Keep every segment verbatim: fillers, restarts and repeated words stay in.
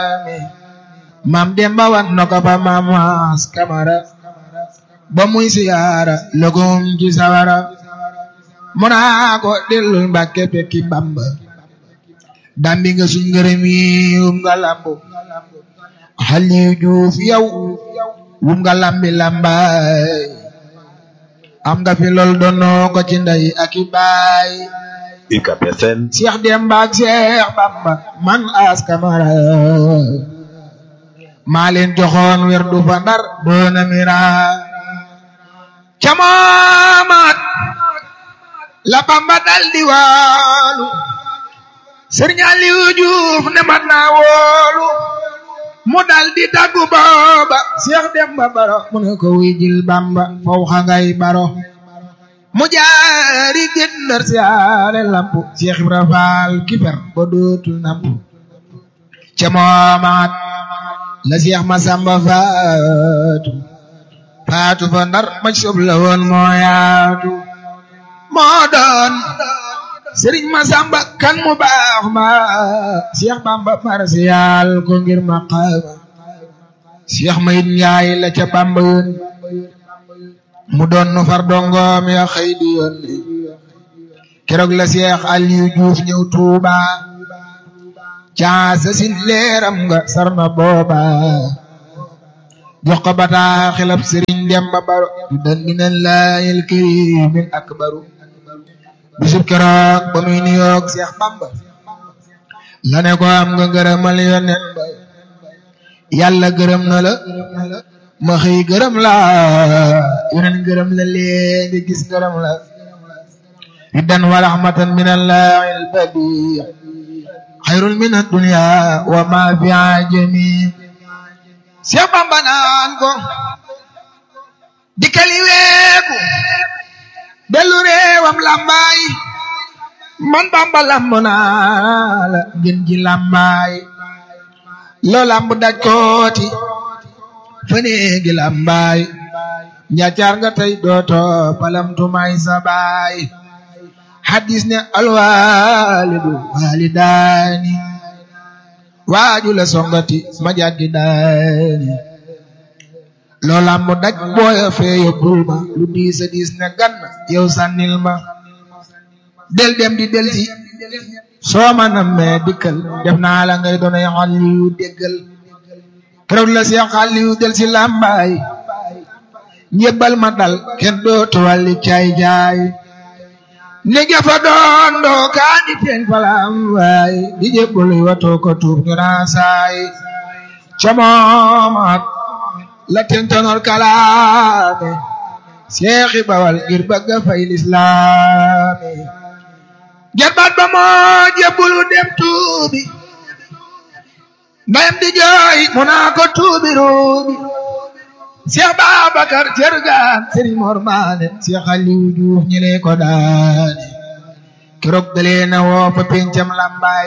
Mam Demba wan na ko ba Maam As Kamara ba muy siyaara logum ci sawara mu naa ko dellul Mbàkke fekki Bamba dambi nga suñ ngërëm yi wum nga lambu Aliou Diouf yow wum nga lambi lambaay am nga fi lool doonoo ko ci ndey ak i baay U C A B F M Cheikh Demba ak Cheikh Bamba man As Kamara maa leen joxoon wer du fa Ndar doona mira camamaat la Bamba dal di waalu Sëriñ Aliou Diouf ne mat naa woolu mu dal di taggu booba Cheikh Demba Baro mu ne ko wuy jil Bamba faw xa ngay baro mu jaari gën Ndar siyaare lampu Cheikh Ibra Faal kiper ba dootul nampu camamaat la Cheikh Massamba faatu faatu fa Ndar ma sob la woon moo yaatu moo doon Sëriñ Massamba kan mu baax ma Cheikh Bamba marsiyal ko ngir maqaama Cheikh Mayit Njaay la ca Bamba yoon mu doon nu far dongoom ya xëy di yoon keroog la Cheikh Aliou Diouf ñëw Tuuba caasa sin leeram nga sarna booba jox ko bataaxilab Sëriñ Demba Baro du dan minallaahil kariimil akbaru bisub keroog ba muy nuyoog Cheikh Bamba la ne ko am nga gërëmal Yonent ba Yàlla gërëm na la ma xëy gërëm la Yonent gërëm la léegi gis gërëm la riddan wa rahmatan minallaahil badii xayrun min ad-dunya wa ma fiha jami Cheikh Bamba naan ko dikkali weeku dellu réewam lambaay man Bamba lamb naa la gën ji lambaay loo lamb daj kooti faneegi lambaay njaacaar nga tey dooto palamtu may sabaay hadis ne alwaalidu waalidaani waaju la songati ma jaggi daani loo lamb daj booya fee yóbbul ma lu diis a diis ne gann yow sànnil ma del dem di del si soo ma nammee dikkal def naa la ngay doonay Aliou déggal keroog la Cheikh Aliou del si lambaay ñebbal ma dal kenn dootu wàlli caay jaay nege fa doon doo kaani teen falam waay di jébbal watoo ko tuub ñu raasaay camoomaat la tentonor kalaame Seexi Bawal ngir bëgg fay lislaami jarbaat ba moo jébbulu dem tuubi ndayam di jooy mu naa ko tuubi ruubi Cheikh Babacar Cergaan Sëriñ Mor Maane Cheikh Aliou Diouf ñi lee ko daane keroog dalee na woo fa pencam lambaay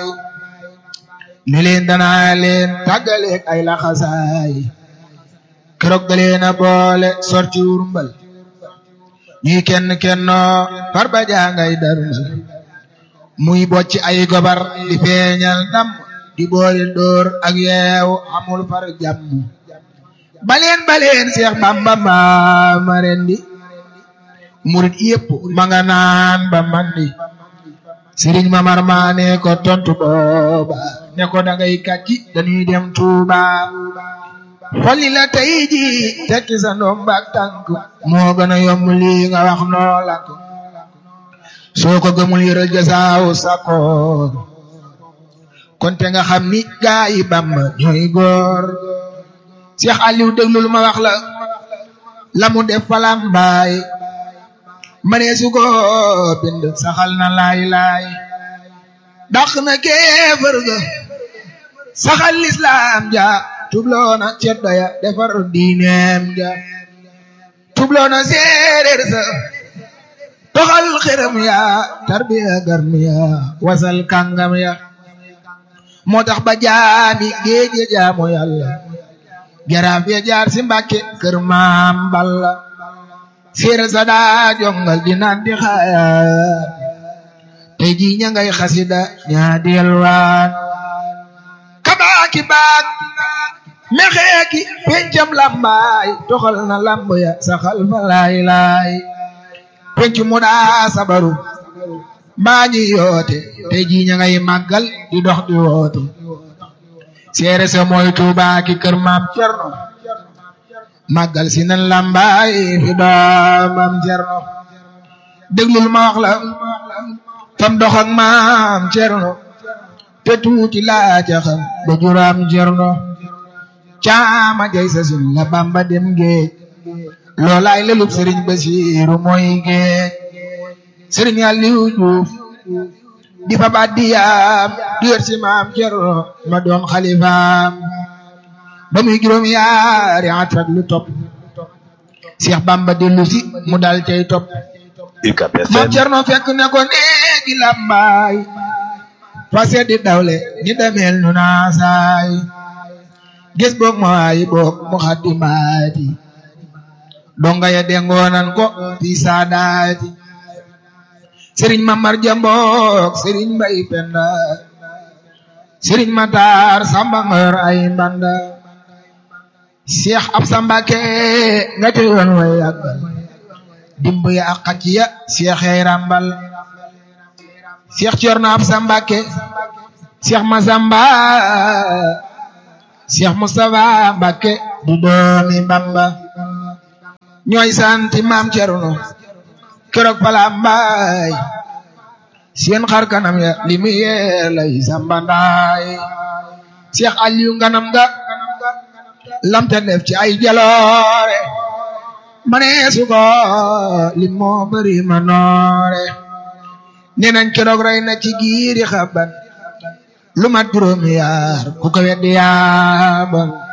ne leen danaa leen tàggaleeg ay laxasaay keroog dalee na boole sorti wurmbal ñuy kenn kennoo far ba jangay darmal muy bocci ay gobar di feeñal ndam di boole dóor ak yeew amul far jàmm baleen baleen Cheikh Bamba ma marendi murid yépp ma nga naan ba mandi Sëriñ Mamar Maane ko tontu booba ne ko dangay kàcci dañuy dem Tuuba folli la tey ji tekki sa ndoom baak tànk moo gën a yomb lii nga wax noo lakk soo ko gëmul yëral jasaaw sakoor kon te nga xam ni gaa yi Bamba ñooy góor Cheikh Aliou déglul ma wax la la mu def falambaay manee su ko bind saxal na laay laay dàq na kéefër ga saxal lislaam ja tubloona ceddo ya defar diineem ja tubloona séeréer sa toxal xërëm ya tarbiya garmi ya wasal kàngam ya moo tax ba jaami géej ya jaamu yàlla jaraaf ya jaar si Mbàkke kër Maam Balla séeréer sa daa jongal di naan di xaayaan tey ji ña ngay xasida ñaa delwaan ki baak mexeeki pencam lambaay toxal na lamb ya saxal fa laay laay penc mu daa sabaru mbaa ñi yoote te ji ña ngay màggal di dox di woote seere sa mooy Tuubaa ki kër maam Cerno màggal si nan lambaay fi doomam Cerno déglul ma wax la fam dox ak maam Cerno te tuuti laa ca xam ba juraam Cerno caama jay sa sin la Bamba dem géej loolaay lelub Sëriñ Basiiru mooy géej Sëriñ Aliou Diouf di fa baddiyaam di yor si maam Cerno ma doon xalifaam ba muy juróom yaari at ak lu topp Seex Bamba dellu si mu dal cay topp maam Cerno fekk ne ko néegi lambaay fase di dawle ni demel nu naasaay gis boog ma waayi boog mu xaddimaati donga ya dengoonan ko fi saadaati Sëriñ Mamar Jambook Sëriñ Mbay Penda Sëriñ Matar Samba ngor ay mbanda Seex Absa Mbàkke nga te yoon way yàggal dimb ya ak xacc ya Seex ay rambal Seex Cerno Absa Mbàkke Seex Masamba Seex Mustafa Mbàkke du doomi Bamba ñooy santi maam Cerno keroog pala mbaay seen xar kanam ya li mu yee lay sambandaay Seex Aliyu nganam ga lamta def ci ay jaloore mane su ko li moo bari ma noore nee nañ keroog rey na ci giiri xaban lu mat juróomi yaar ku ko weddi yaaban